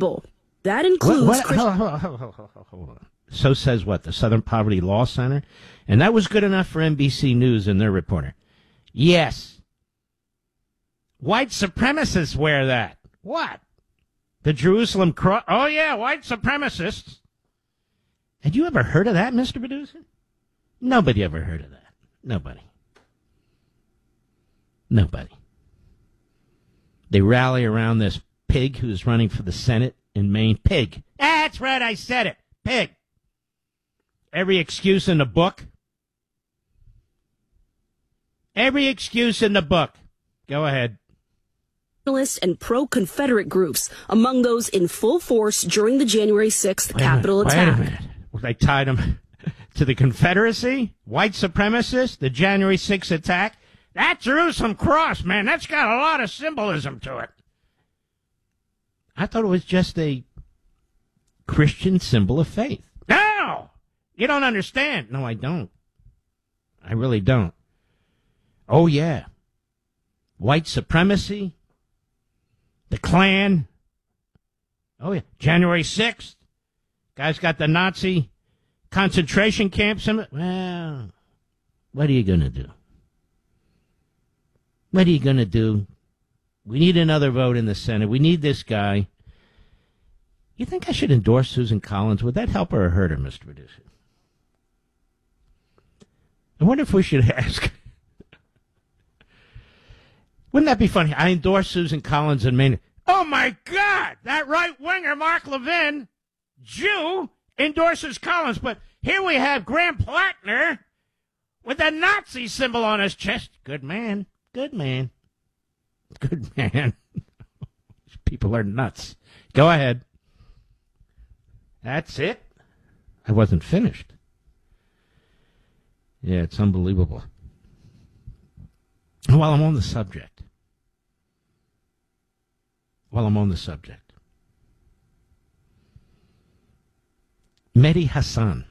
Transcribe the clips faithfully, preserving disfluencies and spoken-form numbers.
Bible. That includes... What, what, hold, hold, hold, hold, hold, hold on. So says what? The Southern Poverty Law Center? And that was good enough for N B C News and their reporter. Yes. White supremacists wear that. What? The Jerusalem cross? Oh, yeah, white supremacists. Had you ever heard of that, Mister Producer? Nobody ever heard of that. Nobody. Nobody. They rally around this pig who's running for the Senate in Maine. Pig. That's right, I said it. Pig. Every excuse in the book. Every excuse in the book. Go ahead. And pro-Confederate groups, among those in full force during the January sixth Capitol attack. Wait a minute. They tied them to the Confederacy, white supremacists, the January sixth attack. That Jerusalem cross, man, that's got a lot of symbolism to it. I thought it was just a Christian symbol of faith. No! You don't understand. No, I don't. I really don't. Oh, yeah. White supremacy. The Klan. Oh, yeah. January sixth. Guys got the Nazi concentration camps. Well, what are you going to do? What are you going to do? We need another vote in the Senate. We need this guy. You think I should endorse Susan Collins? Would that help her or hurt her, Mister Producer? I wonder if we should ask. Wouldn't that be funny? I endorse Susan Collins in Maine. Oh, my God! That right-winger, Mark Levin, Jew, endorses Collins. But here we have Graham Plattner with a Nazi symbol on his chest. Good man. Good man. Good man. People are nuts. Go ahead. That's it? I wasn't finished. Yeah, it's unbelievable. While I'm on the subject, while I'm on the subject, Mehdi Hassan,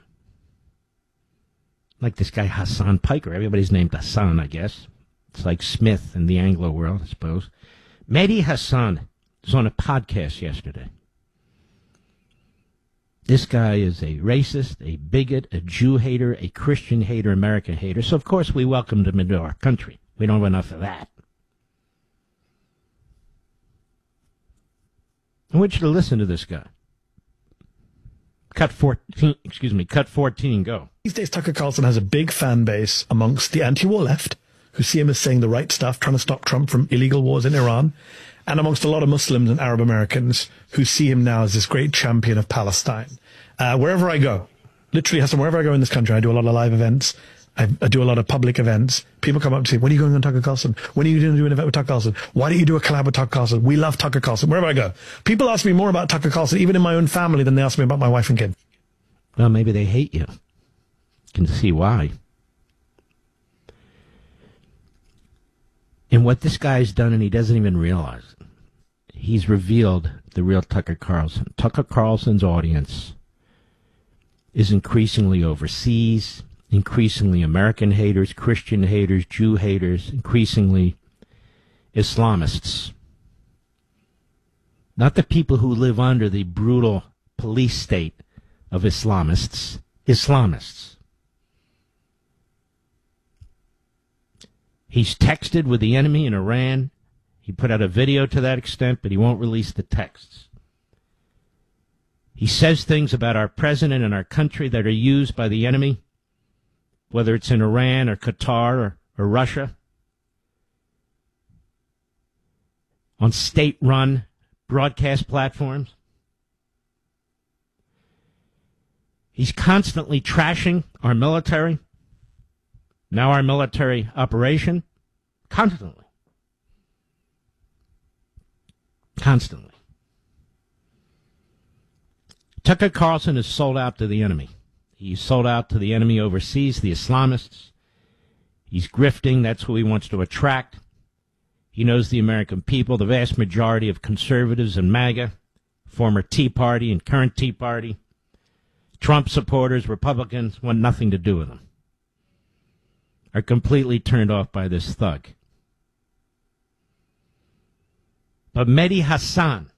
like this guy Hassan Piker, everybody's named Hassan, I guess. It's like Smith in the Anglo world, I suppose. Mehdi Hassan was on a podcast yesterday. This guy is a racist, a bigot, a Jew hater, a Christian hater, American hater. So, of course, we welcomed him into our country. We don't have enough of that. I want you to listen to this guy. Cut fourteen, excuse me, cut fourteen, go. These days, Tucker Carlson has a big fan base amongst the anti-war left, who see him as saying the right stuff, trying to stop Trump from illegal wars in Iran, and amongst a lot of Muslims and Arab Americans who see him now as this great champion of Palestine. Uh, wherever I go, literally, Hassan, wherever I go in this country, I do a lot of live events. I, I do a lot of public events. People come up to me, when are you going on Tucker Carlson? When are you going to do an event with Tucker Carlson? Why don't you do a collab with Tucker Carlson? We love Tucker Carlson. Wherever I go. People ask me more about Tucker Carlson, even in my own family, than they ask me about my wife and kid. Well, maybe they hate you. Can see why. And what this guy's done, and he doesn't even realize it, he's revealed the real Tucker Carlson. Tucker Carlson's audience is increasingly overseas, increasingly American haters, Christian haters, Jew haters, increasingly Islamists. Not the people who live under the brutal police state of Islamists, Islamists. He's texted with the enemy in Iran. He put out a video to that extent, but he won't release the texts. He says things about our president and our country that are used by the enemy, whether it's in Iran or Qatar or, or Russia, on state-run broadcast platforms. He's constantly trashing our military. Now our military operation, constantly. Constantly. Tucker Carlson is sold out to the enemy. He's sold out to the enemy overseas, the Islamists. He's grifting. That's who he wants to attract. He knows the American people, the vast majority of conservatives and MAGA, former Tea Party and current Tea Party, Trump supporters, Republicans, want nothing to do with him. Are completely turned off by this thug. But Mehdi Hassan